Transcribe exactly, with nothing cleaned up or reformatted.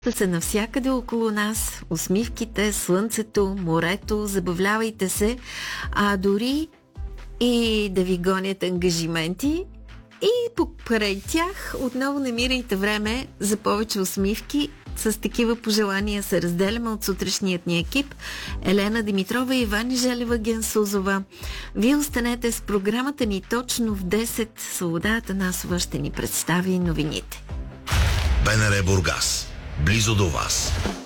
Да са навсякъде около нас, усмивките, слънцето, морето, забавлявайте се, а дори и да ви гонят ангажименти и покрай тях отново намирайте време за повече усмивки. С такива пожелания се разделяме от сутрешният ни екип. Елена Димитрова и Вани Желева-Генсузова. Вие останете с програмата ни точно в десет. Свобода Атанасова ще ни представи новините. БНР Бургас. Близо до вас.